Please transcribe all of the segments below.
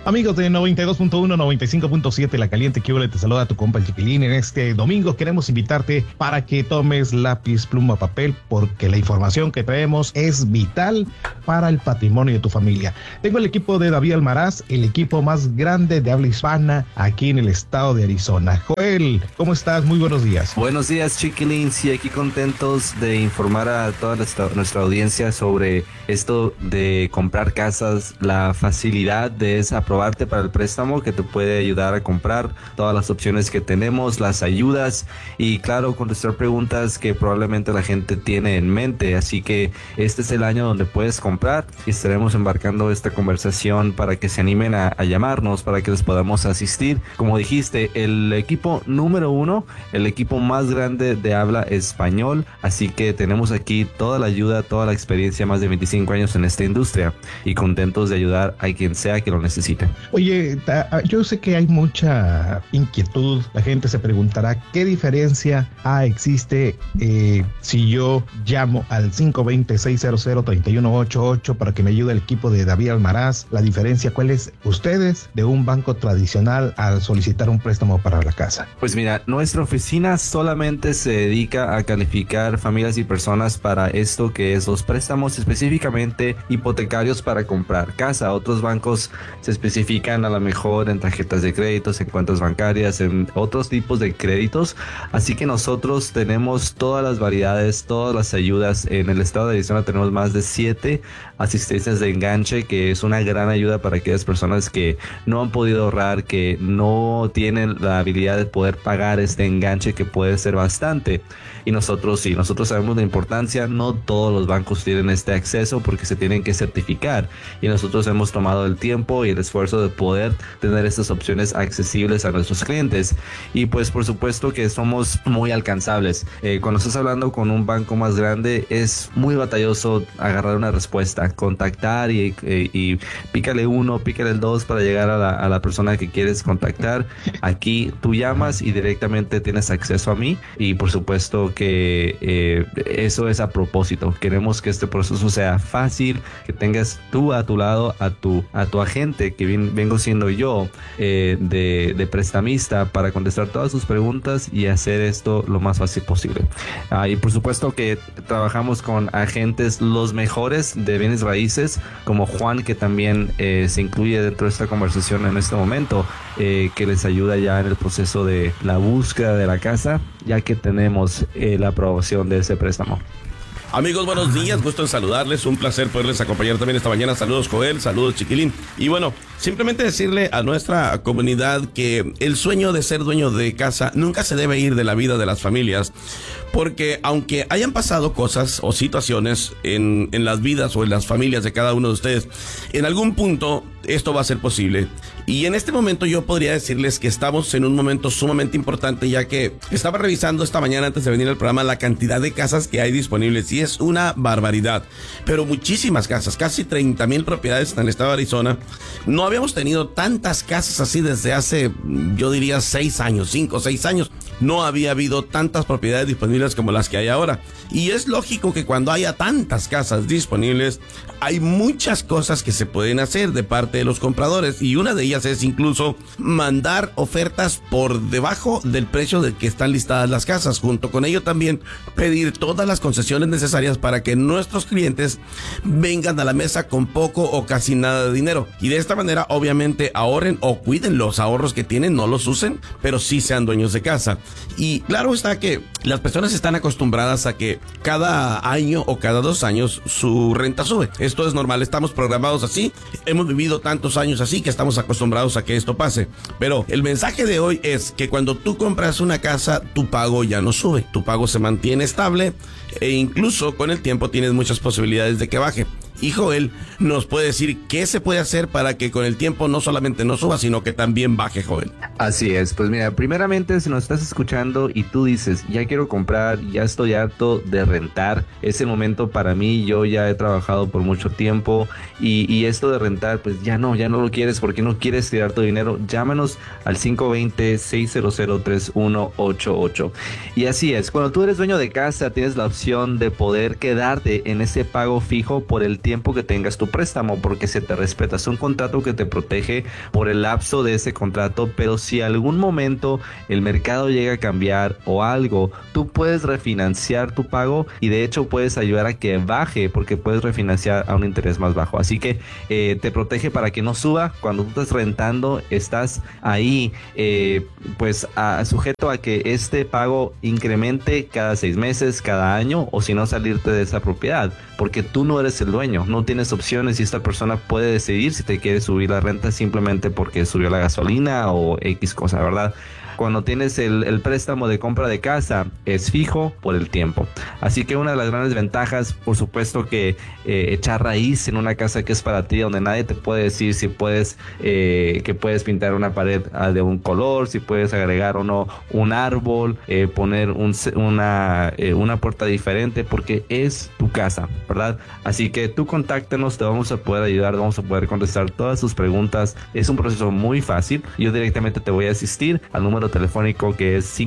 Amigos de 92.1, 95.7, La Caliente, que te saluda tu compa el Chiquilín. En este domingo queremos invitarte para que tomes lápiz, pluma, papel, porque la información que traemos es vital para el patrimonio de tu familia. Tengo el equipo de David Almaraz, el equipo más grande de habla hispana aquí en el estado de Arizona. Joel, ¿cómo estás? Muy buenos días. Buenos días, Chiquilín. Sí, aquí contentos de informar a toda nuestra audiencia sobre esto de comprar casas, la facilidad de aprobarte para el préstamo que te puede ayudar a comprar, todas las opciones que tenemos, las ayudas y claro, contestar preguntas que probablemente la gente tiene en mente. Así que este es el año donde puedes comprar y estaremos embarcando esta conversación para que se animen a llamarnos, para que les podamos asistir. Como dijiste, el equipo número 1, el equipo más grande de habla español, así que tenemos aquí toda la ayuda, toda la experiencia, más de 25 años en esta industria y contentos de ayudar a quien sea que lo necesite. Oye, yo sé que hay mucha inquietud, la gente se preguntará qué diferencia existe si yo llamo al 520-600-3188 para que me ayude el equipo de David Almaraz. La diferencia, ¿cuál es ustedes de un banco tradicional al solicitar un préstamo para la casa? Pues mira, nuestra oficina solamente se dedica a calificar familias y personas para esto que es los préstamos específicamente hipotecarios para comprar casa. Otros bancos se especifican a lo mejor en tarjetas de créditos, en cuentas bancarias, en otros tipos de créditos. Así que nosotros tenemos todas las variedades, todas las ayudas. En el estado de Arizona tenemos más de 7 asistencias de enganche, que es una gran ayuda para aquellas personas que no han podido ahorrar, que no tienen la habilidad de poder pagar este enganche, que puede ser bastante. Y nosotros sí, nosotros sabemos la importancia. No todos los bancos tienen este acceso porque se tienen que certificar y nosotros hemos tomado el tiempo y el esfuerzo de poder tener estas opciones accesibles a nuestros clientes. Y pues por supuesto que somos muy alcanzables. Cuando estás hablando con un banco más grande es muy batalloso agarrar una respuesta, contactar y pícale 1, pícale el 2 para llegar a la persona que quieres contactar. Aquí tú llamas y directamente tienes acceso a mí y por supuesto que eso es a propósito. Queremos que este proceso sea fácil, que tengas tú a tu lado a tu agente, que vengo siendo yo, de prestamista, para contestar todas sus preguntas y hacer esto lo más fácil posible. Y por supuesto que trabajamos con agentes los mejores de bienes raíces, como Juan, que también se incluye dentro de esta conversación en este momento, que les ayuda ya en el proceso de la búsqueda de la casa, ya que tenemos la aprobación de ese préstamo. Amigos, buenos días, gusto en saludarles, un placer poderles acompañar también esta mañana. Saludos, Joel, saludos, Chiquilín. Y bueno, simplemente decirle a nuestra comunidad que el sueño de ser dueño de casa nunca se debe ir de la vida de las familias, porque aunque hayan pasado cosas o situaciones en las vidas o en las familias de cada uno de ustedes, en algún punto esto va a ser posible. Y en este momento yo podría decirles que estamos en un momento sumamente importante, ya que estaba revisando esta mañana antes de venir al programa la cantidad de casas que hay disponibles y es una barbaridad, pero muchísimas casas, casi 30,000 propiedades en el estado de Arizona. No habíamos tenido tantas casas así desde hace, yo diría, 6 años, 5 o 6 años. No había habido tantas propiedades disponibles como las que hay ahora. Y es lógico que cuando haya tantas casas disponibles, hay muchas cosas que se pueden hacer de parte de los compradores. Y una de ellas es incluso mandar ofertas por debajo del precio del que están listadas las casas. Junto con ello también pedir todas las concesiones necesarias para que nuestros clientes vengan a la mesa con poco o casi nada de dinero. Y de esta manera, obviamente, ahorren o cuiden los ahorros que tienen, no los usen, pero sí sean dueños de casa. Y claro está que las personas están acostumbradas a que cada año o cada 2 años su renta sube. Esto es normal, estamos programados así, hemos vivido tantos años así que estamos acostumbrados a que esto pase. Pero el mensaje de hoy es que cuando tú compras una casa, tu pago ya no sube, tu pago se mantiene estable e incluso con el tiempo tienes muchas posibilidades de que baje. Y Joel nos puede decir qué se puede hacer para que con el tiempo no solamente no suba, sino que también baje, Joel. Así es, pues mira, primeramente si nos estás escuchando y tú dices, ya quiero comprar, ya estoy harto de rentar, ese momento para mí, yo ya he trabajado por mucho tiempo y esto de rentar, pues ya no lo quieres porque no quieres tirar tu dinero, llámanos al 520-600-3188. Y así es, cuando tú eres dueño de casa, tienes la opción de poder quedarte en ese pago fijo por el tiempo que tengas tu préstamo, porque se te respeta. Es un contrato que te protege por el lapso de ese contrato, pero si algún momento el mercado llega a cambiar o algo, tú puedes refinanciar tu pago y de hecho puedes ayudar a que baje, porque puedes refinanciar a un interés más bajo. Así que te protege para que no suba. Cuando tú estás rentando, estás ahí sujeto a que este pago incremente cada 6 meses, cada año, o si no, salirte de esa propiedad, porque tú no eres el dueño, no tienes opciones y esta persona puede decidir si te quiere subir la renta simplemente porque subió la gasolina o X cosa, ¿verdad? Cuando tienes el préstamo de compra de casa, es fijo por el tiempo. Así que una de las grandes ventajas, por supuesto, que echar raíz en una casa que es para ti, donde nadie te puede decir si puedes, que puedes pintar una pared de un color, si puedes agregar o no un árbol, poner una puerta diferente, porque es tu casa, ¿verdad? Así que tú contáctanos, te vamos a poder ayudar, vamos a poder contestar todas tus preguntas. Es un proceso muy fácil. Yo directamente te voy a asistir al número telefónico que es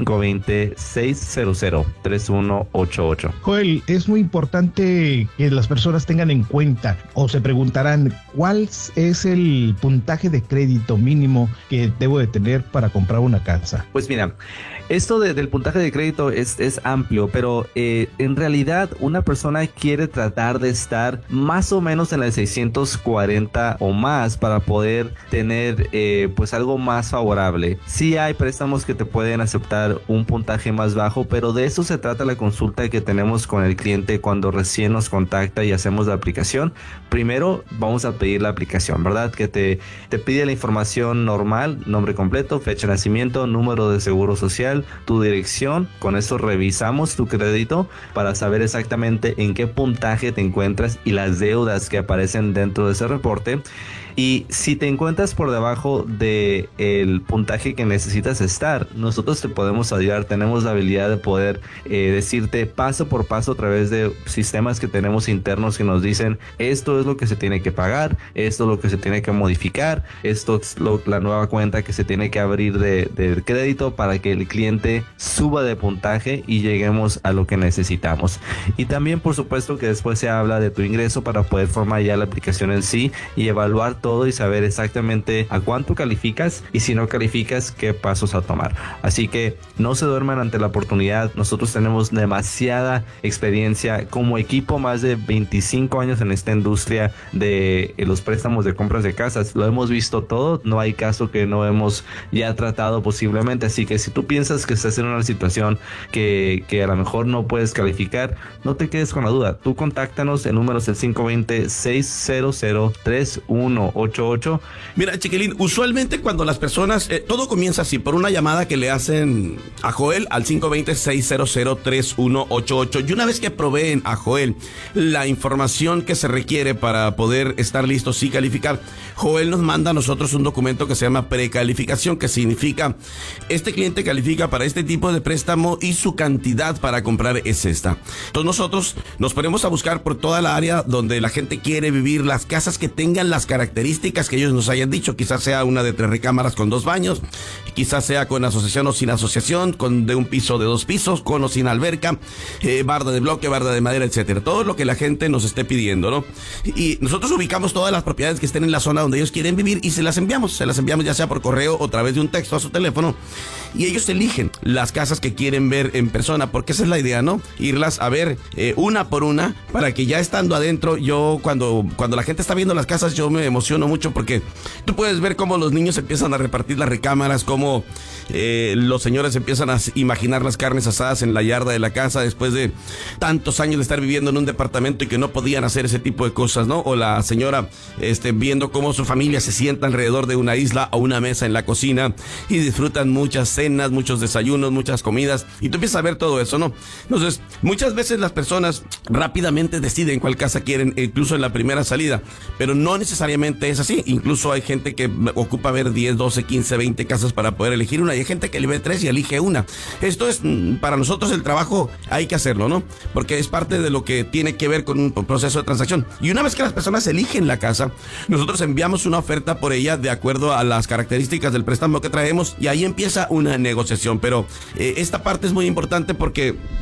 520-600-3188. Joel, es muy importante que las personas tengan en cuenta o se preguntarán cuál es el puntaje de crédito mínimo que debo de tener para comprar una casa. Pues mira, esto del puntaje de crédito es amplio, pero en realidad una persona quiere tratar de estar más o menos en el 640 o más para poder tener pues algo más favorable. Sí hay préstamos que te pueden aceptar un puntaje más bajo, pero de eso se trata la consulta que tenemos con el cliente cuando recién nos contacta y hacemos la aplicación. Primero vamos a pedir la aplicación, ¿verdad? Que te pide la información normal, nombre completo, fecha de nacimiento, número de seguro social, tu dirección. Con eso revisamos tu crédito para saber exactamente en qué puntaje te encuentras y las deudas que aparecen dentro de ese reporte. Y si te encuentras por debajo del puntaje que necesitas estar, nosotros te podemos ayudar. Tenemos la habilidad de poder decirte paso por paso a través de sistemas que tenemos internos que nos dicen esto es lo que se tiene que pagar, esto es lo que se tiene que modificar, esto es la nueva cuenta que se tiene que abrir del crédito para que el cliente suba de puntaje y lleguemos a lo que necesitamos. Y también, por supuesto, que después se habla de tu ingreso para poder formar ya la aplicación en sí y evaluar todo y saber exactamente a cuánto calificas y si no calificas, qué pasos a tomar. Así que no se duerman ante la oportunidad. Nosotros tenemos demasiada experiencia como equipo, más de 25 años en esta industria de los préstamos de compras de casas. Lo hemos visto todo, no hay caso que no hemos ya tratado posiblemente. Así que si tú piensas que estás en una situación que a lo mejor no puedes calificar, no te quedes con la duda. Tú contáctanos, el número es el 520-600-3188. Mira, Chiquilín, usualmente cuando las personas, todo comienza así, por una llamada que le hacen a Joel al 520-600-3188, y una vez que proveen a Joel la información que se requiere para poder estar listos y calificar, Joel nos manda a nosotros un documento que se llama precalificación, que significa este cliente califica para este tipo de préstamo y su cantidad para comprar es esta. Entonces nosotros nos ponemos a buscar por toda la área donde la gente quiere vivir, las casas que tengan las características que ellos nos hayan dicho. Quizás sea una de 3 recámaras con 2 baños, quizás sea con asociación o sin asociación, con de un piso, de 2 pisos, con o sin alberca, barda de bloque, barda de madera, etcétera. Todo lo que la gente nos esté pidiendo, ¿no? Y nosotros ubicamos todas las propiedades que estén en la zona donde ellos quieren vivir y se las enviamos ya sea por correo o a través de un texto a su teléfono, y ellos eligen las casas que quieren ver en persona, porque esa es la idea, ¿no? Irlas a ver una por una, para que ya estando adentro, yo cuando la gente está viendo las casas, yo me emociono mucho, porque tú puedes ver cómo los niños empiezan a repartir las recámaras, cómo los señores empiezan a imaginar las carnes asadas en la yarda de la casa después de tantos años de estar viviendo en un departamento y que no podían hacer ese tipo de cosas, ¿no? O la señora viendo cómo su familia se sienta alrededor de una isla o una mesa en la cocina y disfrutan muchas cenas, muchos desayunos, muchas comidas, y tú empiezas a ver todo eso, ¿no? Entonces, muchas veces las personas rápidamente deciden cuál casa quieren, incluso en la primera salida, pero no necesariamente es así. Incluso hay gente que ocupa ver 10, 12, 15, 20 casas para poder elegir una, y hay gente que le ve 3 y elige una. Esto es, para nosotros el trabajo hay que hacerlo, ¿no? Porque es parte de lo que tiene que ver con un proceso de transacción. Y una vez que las personas eligen la casa, nosotros enviamos una oferta por ella de acuerdo a las características del préstamo que traemos, y ahí empieza una negociación. Pero esta parte es muy importante porque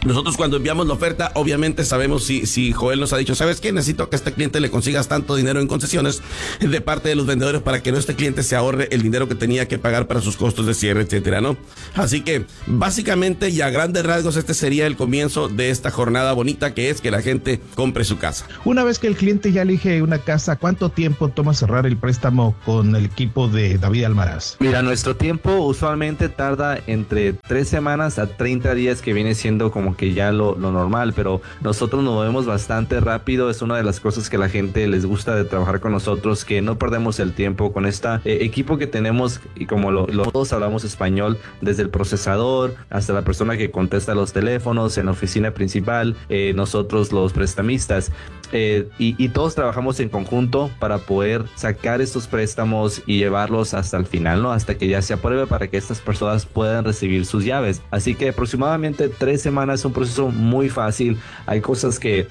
Nosotros cuando enviamos la oferta, obviamente sabemos si Joel nos ha dicho, ¿sabes qué? Necesito que a este cliente le consigas tanto dinero en concesiones de parte de los vendedores para que este cliente se ahorre el dinero que tenía que pagar para sus costos de cierre, etcétera, ¿no? Así que básicamente y a grandes rasgos este sería el comienzo de esta jornada bonita que es que la gente compre su casa. Una vez que el cliente ya elige una casa, ¿cuánto tiempo toma cerrar el préstamo con el equipo de David Almaraz? Mira, nuestro tiempo usualmente tarda entre 3 semanas a 30 días, que viene siendo como que ya lo normal, pero nosotros nos movemos bastante rápido. Es una de las cosas que a la gente les gusta de trabajar con nosotros, que no perdemos el tiempo con este equipo que tenemos, y como todos hablamos español, desde el procesador hasta la persona que contesta los teléfonos en la oficina principal, nosotros los prestamistas, y todos trabajamos en conjunto para poder sacar estos préstamos y llevarlos hasta el final, ¿no? Hasta que ya se apruebe para que estas personas puedan recibir sus llaves. Así que aproximadamente 3 semanas es un proceso muy fácil. Hay cosas que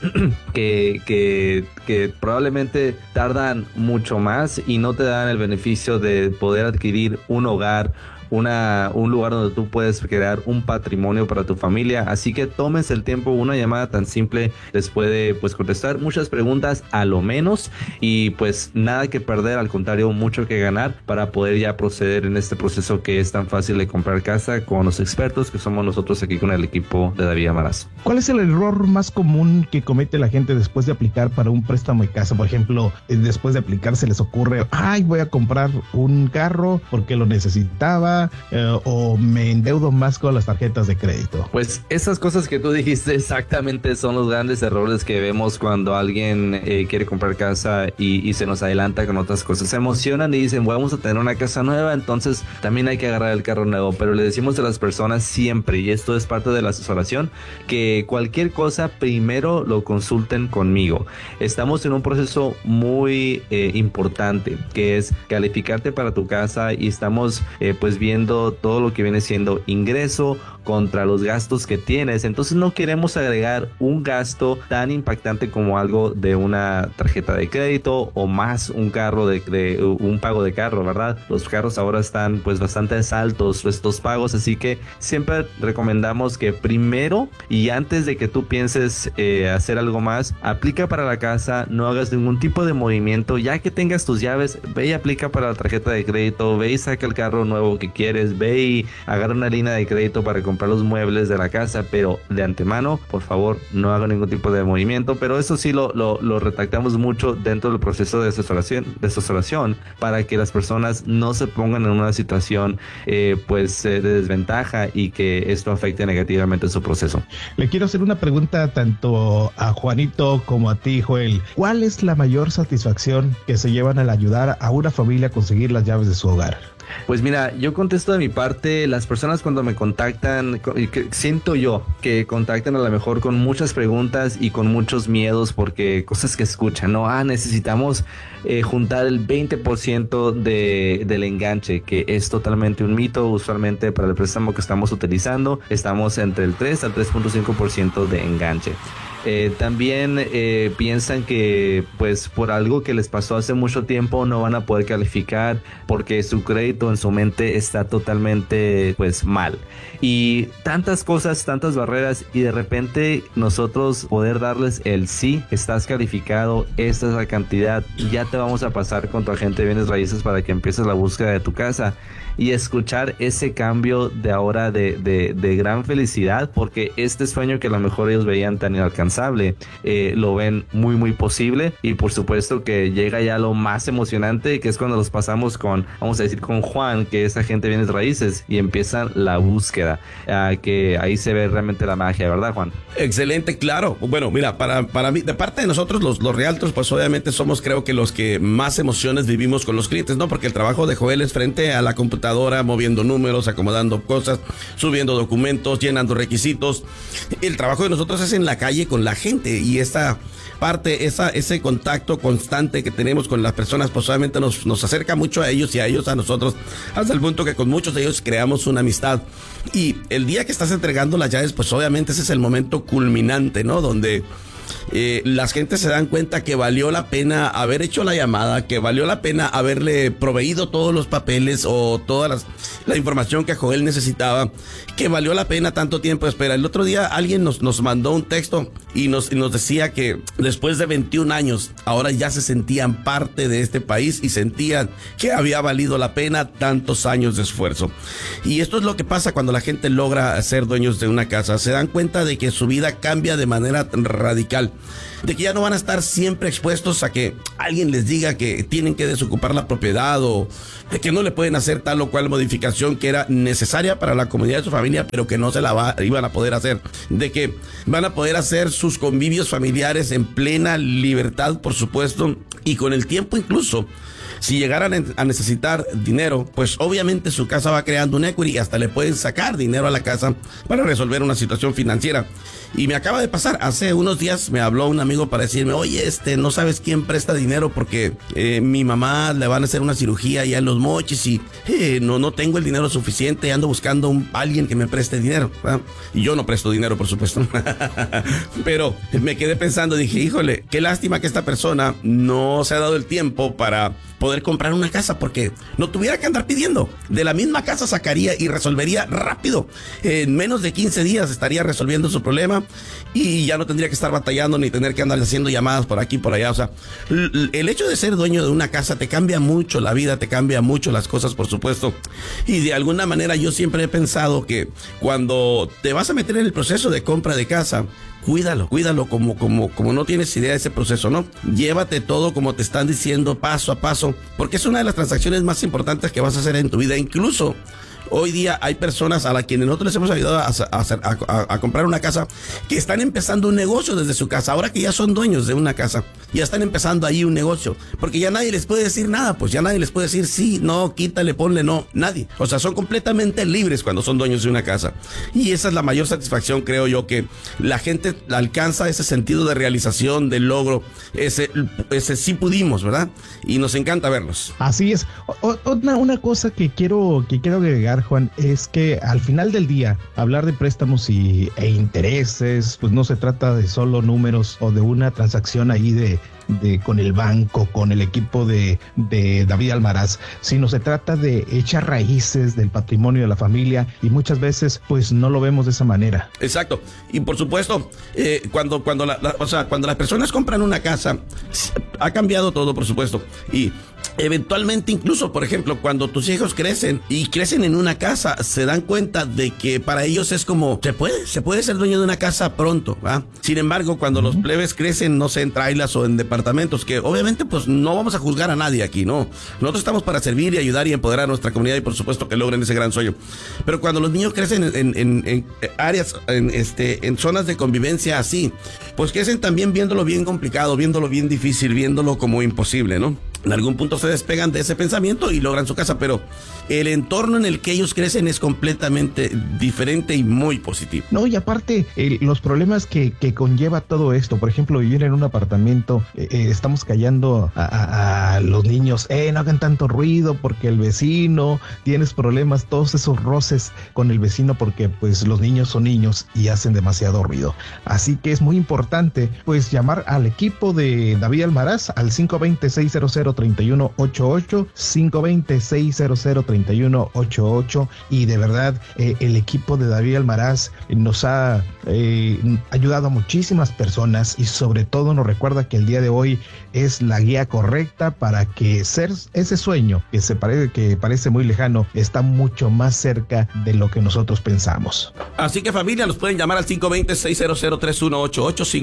probablemente tardan mucho más y no te dan el beneficio de poder adquirir un hogar, un lugar donde tú puedes crear un patrimonio para tu familia. Así que tómense el tiempo. Una llamada tan simple les puede contestar muchas preguntas a lo menos, y pues nada que perder, al contrario, mucho que ganar para poder ya proceder en este proceso que es tan fácil de comprar casa con los expertos que somos nosotros aquí con el equipo de David Almaraz. ¿Cuál es el error más común que comete la gente después de aplicar para un préstamo de casa? Por ejemplo, después de aplicar se les ocurre, voy a comprar un carro porque lo necesitaba, o me endeudo más con las tarjetas de crédito. Pues esas cosas que tú dijiste exactamente son los grandes errores que vemos cuando alguien quiere comprar casa y se nos adelanta con otras cosas. Se emocionan y dicen, vamos a tener una casa nueva, entonces también hay que agarrar el carro nuevo. Pero le decimos a las personas siempre, y esto es parte de la asesoración, que cualquier cosa primero lo consulten conmigo. Estamos en un proceso muy importante, que es calificarte para tu casa, y estamos viendo todo lo que viene siendo ingreso contra los gastos que tienes. Entonces no queremos agregar un gasto tan impactante como algo de una tarjeta de crédito o más un carro de un pago de carro, ¿verdad? Los carros ahora están bastante altos estos pagos, así que siempre recomendamos que primero, y antes de que tú pienses hacer algo más, aplica para la casa, no hagas ningún tipo de movimiento. Ya que tengas tus llaves, ve y aplica para la tarjeta de crédito, ve y saca el carro nuevo que quieres, ve y agarra una línea de crédito para comprar los muebles de la casa, pero de antemano, por favor, no haga ningún tipo de movimiento. Pero eso sí lo retractamos mucho dentro del proceso de asesoración para que las personas no se pongan en una situación de desventaja y que esto afecte negativamente su proceso. Le quiero hacer una pregunta tanto a Juanito como a ti, Joel. ¿Cuál es la mayor satisfacción que se llevan al ayudar a una familia a conseguir las llaves de su hogar? Pues mira, yo contesto de mi parte. Las personas cuando me contactan, siento yo que contactan a lo mejor con muchas preguntas y con muchos miedos, porque cosas que escuchan, ¿no? Necesitamos juntar el 20% del enganche, que es totalmente un mito. Usualmente para el préstamo que estamos utilizando estamos entre el 3 al 3.5% de enganche. También piensan que por algo que les pasó hace mucho tiempo no van a poder calificar porque su crédito en su mente está totalmente mal, y tantas cosas, tantas barreras, y de repente nosotros poder darles el sí, estás calificado, esta es la cantidad, ya te vamos a pasar con tu agente de bienes raíces para que empieces la búsqueda de tu casa, y escuchar ese cambio de ahora de gran felicidad, porque este sueño que a lo mejor ellos veían tan inalcanzable, lo ven muy muy posible. Y por supuesto que llega ya lo más emocionante, que es cuando los pasamos con Juan, que es agente de bienes raíces, y empiezan la búsqueda, que ahí se ve realmente la magia, ¿verdad, Juan? Excelente, claro. Bueno, mira, para mí, de parte de nosotros los realtors, pues obviamente somos, creo que los que más emociones vivimos con los clientes, ¿no? Porque el trabajo de Joel es frente a la computadora, moviendo números, acomodando cosas, subiendo documentos, llenando requisitos. El trabajo de nosotros es en la calle con la gente, y esta parte, ese contacto constante que tenemos con las personas, pues obviamente nos acerca mucho a ellos y a ellos a nosotros, hasta el punto que con muchos de ellos creamos una amistad. Y el día que estás entregando las llaves, pues obviamente ese es el momento culminante, ¿no? Donde las gentes se dan cuenta que valió la pena haber hecho la llamada, que valió la pena haberle proveído todos los papeles o toda la información que Joel necesitaba, que valió la pena tanto tiempo de espera. El otro día alguien nos mandó un texto y nos decía que después de 21 años, ahora ya se sentían parte de este país y sentían que había valido la pena tantos años de esfuerzo. Y esto es lo que pasa cuando la gente logra ser dueños de una casa. Se dan cuenta de que su vida cambia de manera radical, de que ya no van a estar siempre expuestos a que alguien les diga que tienen que desocupar la propiedad o de que no le pueden hacer tal o cual modificación que era necesaria para la comodidad de su familia, pero que no se la iban a poder hacer, de que van a poder hacer sus convivios familiares en plena libertad, por supuesto, y con el tiempo incluso, si llegaran a necesitar dinero, pues obviamente su casa va creando un equity y hasta le pueden sacar dinero a la casa para resolver una situación financiera. Y me acaba de pasar, hace unos días me habló un amigo para decirme, oye, no sabes quién presta dinero porque mi mamá le van a hacer una cirugía allá en Los Mochis y no tengo el dinero suficiente, ando buscando alguien que me preste dinero, ¿verdad? Y yo no presto dinero, por supuesto. Pero me quedé pensando, dije, híjole, qué lástima que esta persona no se ha dado el tiempo para poder comprar una casa, porque no tuviera que andar pidiendo. De la misma casa sacaría y resolvería rápido. En menos de 15 días estaría resolviendo su problema y ya no tendría que estar batallando ni tener que andar haciendo llamadas por aquí, por allá. O sea, el hecho de ser dueño de una casa te cambia mucho la vida, te cambia mucho las cosas, por supuesto. Y de alguna manera yo siempre he pensado que cuando te vas a meter en el proceso de compra de casa, cuídalo como no tienes idea de ese proceso, ¿no? Llévate todo como te están diciendo, paso a paso, porque es una de las transacciones más importantes que vas a hacer en tu vida. Incluso hoy día hay personas a las quienes nosotros les hemos ayudado a comprar una casa que están empezando un negocio desde su casa. Ahora que ya son dueños de una casa, ya están empezando ahí un negocio, porque ya nadie les puede decir nada, pues ya nadie les puede decir sí, no, quítale, ponle, no, nadie. O sea, son completamente libres cuando son dueños de una casa. Y esa es la mayor satisfacción, creo yo, que la gente alcanza ese sentido de realización, de logro, ese sí pudimos, ¿verdad? Y nos encanta verlos. Así es. Una cosa que quiero agregar, Juan, es que al final del día hablar de préstamos e intereses, pues no se trata de solo números o de una transacción ahí con el banco, con el equipo de David Almaraz, sino se trata de echar raíces del patrimonio de la familia y muchas veces pues no lo vemos de esa manera. Exacto. Y por supuesto, cuando las personas compran una casa, ha cambiado todo, por supuesto. Y eventualmente, incluso, por ejemplo, cuando tus hijos crecen y crecen en una casa, se dan cuenta de que para ellos es como, se puede ser dueño de una casa pronto, ¿va? Sin embargo, cuando los plebes crecen, no sé, en trailers o en departamentos, que obviamente pues no vamos a juzgar a nadie aquí, ¿no? Nosotros estamos para servir y ayudar y empoderar a nuestra comunidad y por supuesto que logren ese gran sueño. Pero cuando los niños crecen en áreas, en zonas de convivencia así, pues crecen también viéndolo bien complicado, viéndolo bien difícil, viéndolo como imposible, ¿no? En algún punto se despegan de ese pensamiento y logran su casa, pero el entorno en el que ellos crecen es completamente diferente y muy positivo. No, y aparte, los problemas que conlleva todo esto, por ejemplo, vivir en un apartamento, estamos callando a los niños, no hagan tanto ruido porque el vecino, tienes problemas, todos esos roces con el vecino porque pues los niños son niños y hacen demasiado ruido. Así que es muy importante pues llamar al equipo de David Almaraz al 520-600-3188, 520-600-3188 y de verdad el equipo de David Almaraz nos ha ayudado a muchísimas personas y sobre todo nos recuerda que el día de hoy es la guía correcta para que ser ese sueño que parece muy lejano está mucho más cerca de lo que nosotros pensamos. Así que familia, nos pueden llamar al 520-600-3188,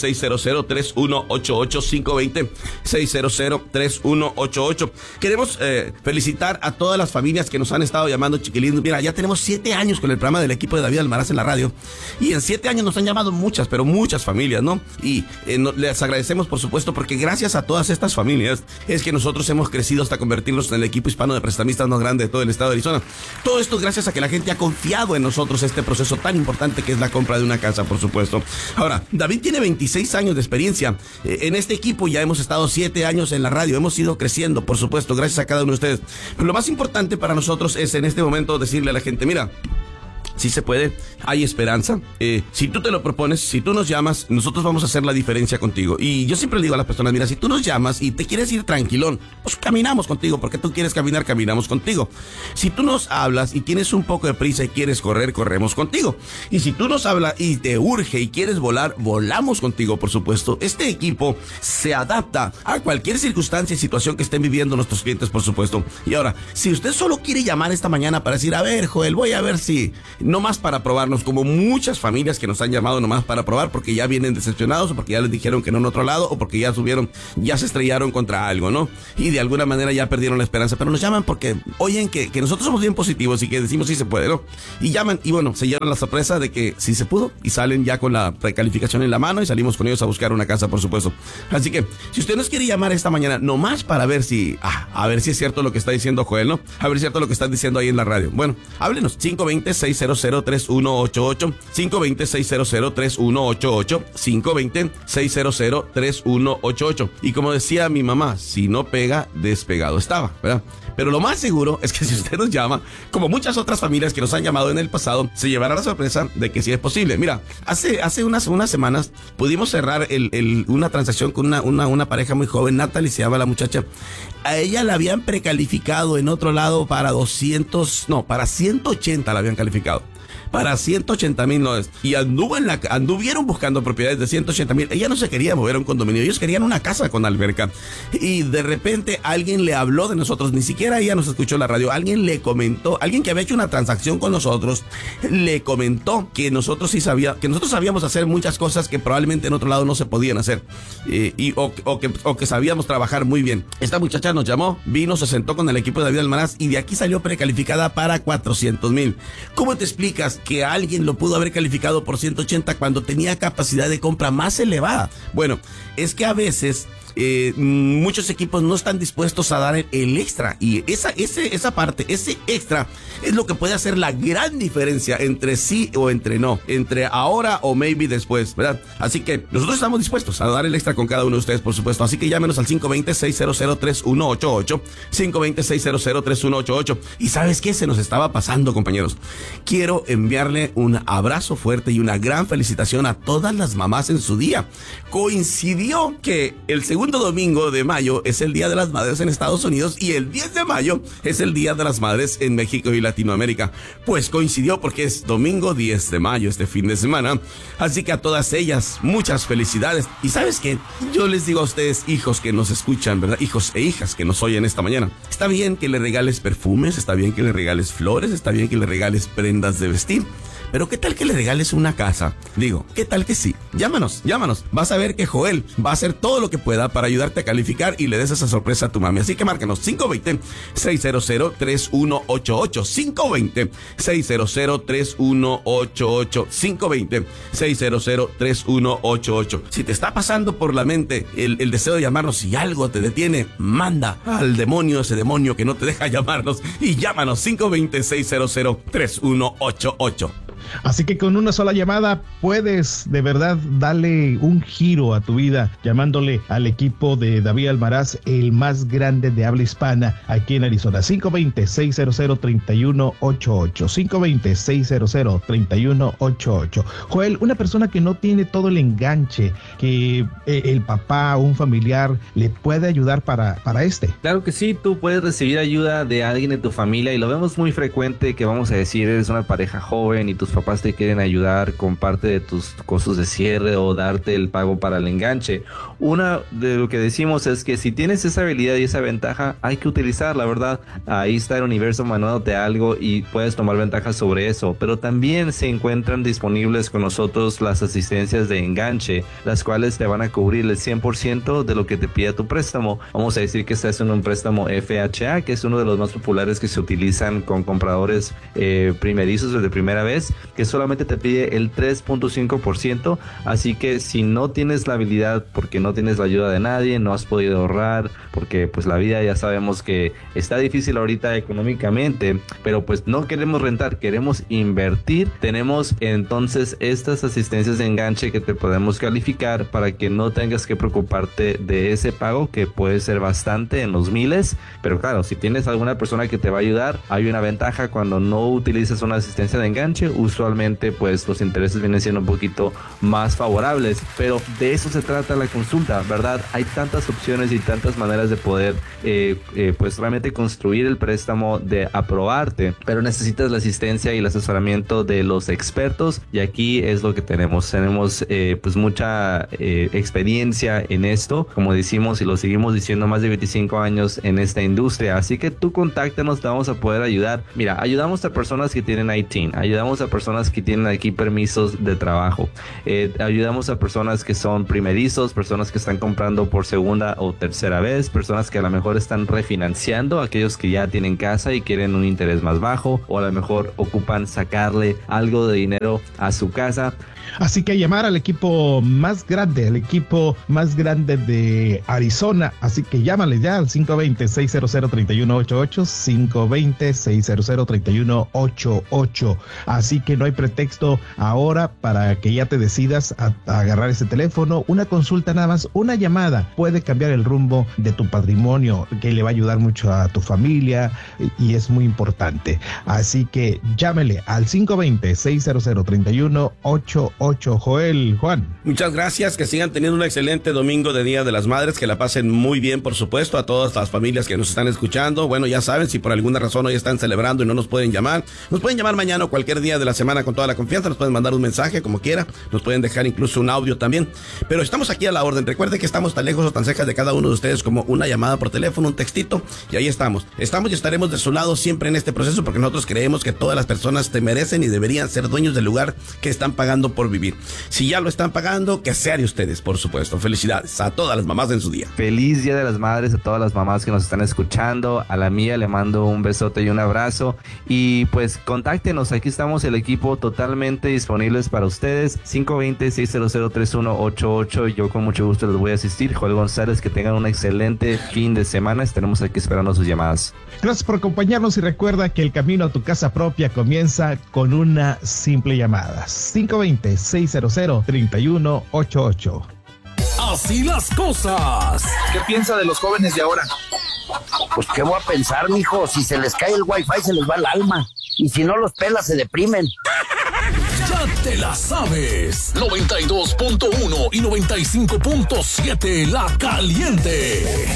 520-600-3188, 520-600-3188. Queremos felicitar a todas las familias que nos han estado llamando, chiquilín. Mira, ya tenemos 7 años con el programa del equipo de David Almaraz en la radio y en 7 años nos han llamado muchas familias, ¿no? Y les agradecemos, por supuesto, porque gracias a todas estas familias es que nosotros hemos crecido hasta convertirnos en el equipo hispano de prestamistas más grande de todo el estado de Arizona. Todo esto gracias a que la gente ha confiado en nosotros este proceso tan importante que es la compra de una casa, por supuesto. Ahora, David tiene 26 años de experiencia. En este equipo ya hemos estado 7 años en la radio, hemos ido creciendo, por supuesto, gracias a cada uno de ustedes. Pero lo más importante para nosotros es en este momento decirle a la gente, mira, sí se puede, hay esperanza. Si tú te lo propones, si tú nos llamas, nosotros vamos a hacer la diferencia contigo. Y yo siempre le digo a las personas, mira, si tú nos llamas y te quieres ir tranquilón, pues caminamos contigo, porque tú quieres caminar, caminamos contigo. Si tú nos hablas y tienes un poco de prisa y quieres correr, corremos contigo. Y si tú nos hablas y te urge y quieres volar, volamos contigo, por supuesto. Este equipo se adapta a cualquier circunstancia y situación que estén viviendo nuestros clientes, por supuesto. Y ahora, si usted solo quiere llamar esta mañana para decir, a ver, Joel, voy a ver si, nomás para probarnos, como muchas familias que nos han llamado nomás para probar porque ya vienen decepcionados o porque ya les dijeron que no en otro lado o porque ya subieron, ya se estrellaron contra algo, ¿no? Y de alguna manera ya perdieron la esperanza, pero nos llaman porque oyen que nosotros somos bien positivos y que decimos sí se puede, ¿no? Y llaman y bueno, se llevan la sorpresa de que sí se pudo y salen ya con la precalificación en la mano y salimos con ellos a buscar una casa, por supuesto. Así que, si usted nos quiere llamar esta mañana, nomás para ver si, a ver si es cierto lo que está diciendo Joel, ¿no? A ver si es cierto lo que están diciendo ahí en la radio. Bueno, háblenos, 520-600-3188, 520-600-3188, 520-600-3188. Y como decía mi mamá, si no pega, despegado estaba, ¿verdad? Pero lo más seguro es que si usted nos llama, como muchas otras familias que nos han llamado en el pasado, se llevará la sorpresa de que sí es posible. Mira, hace unas semanas pudimos cerrar una transacción con una pareja muy joven. Natalie se llama la muchacha. A ella la habían precalificado en otro lado para 180 la habían calificado. Para 180,000 no es. Y anduvieron buscando propiedades de 180,000. Ella no se quería mover a un condominio. Ellos querían una casa con alberca. Y de repente alguien le habló de nosotros. Ni siquiera ella nos escuchó la radio. Alguien le comentó, alguien que había hecho una transacción con nosotros, le comentó que nosotros sabíamos hacer muchas cosas que probablemente en otro lado no se podían hacer. O que sabíamos trabajar muy bien. Esta muchacha nos llamó, vino, se sentó con el equipo de David Almaraz y de aquí salió precalificada para 400,000. ¿Cómo te explicas que alguien lo pudo haber calificado por 180 cuando tenía capacidad de compra más elevada? Bueno, es que a veces muchos equipos no están dispuestos a dar el extra, y esa parte, ese extra es lo que puede hacer la gran diferencia entre sí o entre no, entre ahora o maybe después, ¿verdad? Así que nosotros estamos dispuestos a dar el extra con cada uno de ustedes, por supuesto. Así que llámenos al 520-600-3188, 520-600-3188. Y ¿sabes qué? Se nos estaba pasando, compañeros. Quiero enviarle un abrazo fuerte y una gran felicitación a todas las mamás en su día. Coincidió que el segundo domingo de mayo es el Día de las Madres en Estados Unidos y el 10 de mayo es el Día de las Madres en México y Latinoamérica. Pues coincidió porque es domingo 10 de mayo este fin de semana. Así que a todas ellas, muchas felicidades. Y ¿sabes qué? Yo les digo a ustedes, hijos que nos escuchan, ¿verdad? Hijos e hijas que nos oyen esta mañana. Está bien que le regales perfumes, está bien que le regales flores, está bien que le regales prendas de vestir. Pero ¿qué tal que le regales una casa? Digo, ¿qué tal que sí? Llámanos. Vas a ver que Joel va a hacer todo lo que pueda para ayudarte a calificar y le des esa sorpresa a tu mami. Así que márcanos 520-600-3188, 520-600-3188, 520-600-3188. Si te está pasando por la mente el deseo de llamarnos y algo te detiene, manda al demonio, ese demonio que no te deja llamarnos, y llámanos 520-600-3188. Así que con una sola llamada puedes de verdad darle un giro a tu vida, llamándole al equipo de David Almaraz, el más grande de habla hispana aquí en Arizona. 520-600-3188, 520-600-3188. Joel, una persona que no tiene todo el enganche que el papá o un familiar le puede ayudar para este. Claro que sí, tú puedes recibir ayuda de alguien de tu familia, y lo vemos muy frecuente, que vamos a decir, eres una pareja joven y tus papás te quieren ayudar con parte de tus costos de cierre o darte el pago para el enganche. Una de lo que decimos es que si tienes esa habilidad y esa ventaja, hay que utilizarla, ¿verdad? Ahí está el universo mandándote algo y puedes tomar ventaja sobre eso. Pero también se encuentran disponibles con nosotros las asistencias de enganche, las cuales te van a cubrir el 100% de lo que te pida tu préstamo. Vamos a decir que estás en un préstamo FHA, que es uno de los más populares que se utilizan con compradores primerizos desde primera vez. que solamente te pide el 3.5%, así que si no tienes la habilidad porque no tienes la ayuda de nadie, no has podido ahorrar, porque pues la vida ya sabemos que está difícil ahorita económicamente, pero pues no queremos rentar, queremos invertir, tenemos entonces estas asistencias de enganche que te podemos calificar para que no tengas que preocuparte de ese pago que puede ser bastante en los miles, pero claro, si tienes alguna persona que te va a ayudar, hay una ventaja cuando no utilizas una asistencia de enganche, usualmente pues los intereses vienen siendo un poquito más favorables, pero de eso se trata la consulta, ¿verdad? Hay tantas opciones y tantas maneras de poder pues realmente construir el préstamo, de aprobarte, pero necesitas la asistencia y el asesoramiento de los expertos, y aquí es lo que tenemos pues mucha experiencia en esto, como decimos y lo seguimos diciendo, más de 25 años en esta industria, así que tú contáctanos, te vamos a poder ayudar. Mira, ayudamos a personas que tienen ITIN, ayudamos a personas que tienen aquí permisos de trabajo, ayudamos a personas que son primerizos, personas que están comprando por segunda o tercera vez, personas que a lo mejor están refinanciando, aquellos que ya tienen casa y quieren un interés más bajo, o a lo mejor ocupan sacarle algo de dinero a su casa. Así que llamar al equipo más grande, de Arizona. Así que llámale ya al 520-600-3188, 520-600-3188. Así que no hay pretexto ahora para que ya te decidas a agarrar ese teléfono. Una consulta nada más, una llamada puede cambiar el rumbo de tu patrimonio, que le va a ayudar mucho a tu familia y es muy importante. Así que llámele al 520-600-3188. Joel, Juan. Muchas gracias, que sigan teniendo un excelente domingo de Día de las Madres, que la pasen muy bien, por supuesto, a todas las familias que nos están escuchando. Bueno, ya saben, si por alguna razón hoy están celebrando y no nos pueden llamar mañana o cualquier día de la semana con toda la confianza, nos pueden mandar un mensaje como quiera, nos pueden dejar incluso un audio también, pero estamos aquí a la orden. Recuerde que estamos tan lejos o tan cerca de cada uno de ustedes como una llamada por teléfono, un textito, y ahí estamos y estaremos de su lado siempre en este proceso, porque nosotros creemos que todas las personas te merecen y deberían ser dueños del lugar que están pagando por vivir. Si ya lo están pagando, que sea de ustedes, por supuesto. Felicidades a todas las mamás en su día. Feliz Día de las Madres a todas las mamás que nos están escuchando. A la mía le mando un besote y un abrazo. Y pues contáctenos, aquí estamos el equipo totalmente disponibles para ustedes. 520-600-3188. Yo con mucho gusto les voy a asistir. Joel González, que tengan un excelente fin de semana. Estaremos aquí esperando sus llamadas. Gracias por acompañarnos y recuerda que el camino a tu casa propia comienza con una simple llamada. 520-600-3188. Así las cosas. ¿Qué piensa de los jóvenes de ahora? Pues qué voy a pensar, mijo, si se les cae el wifi se les va el alma, y si no los pelas se deprimen. Ya te la sabes. 92.1 y 95.7 La Caliente.